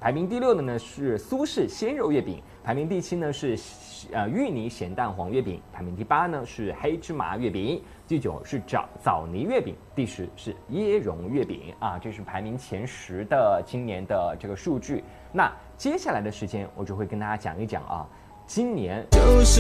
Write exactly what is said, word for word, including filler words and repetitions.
排名第六的呢是苏式鲜肉月饼，排名第七呢是呃芋泥咸蛋黄月饼，排名第八呢是黑芝麻月饼，第九是枣枣泥月饼，第十是椰蓉月饼啊，这是排名前十的今年的这个数据。那接下来的时间，我就会跟大家讲一讲啊，今年就是